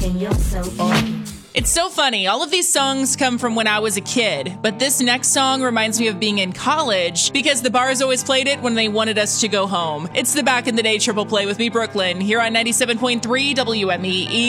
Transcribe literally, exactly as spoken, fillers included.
and you're so on. It's so funny. All of these songs come from when I was a kid, but this next song reminds me of being in college because the bars always played it when they wanted us to go home. It's the Back in the Day Triple Play with me, Brooklyn, here on ninety-seven point three W M E E.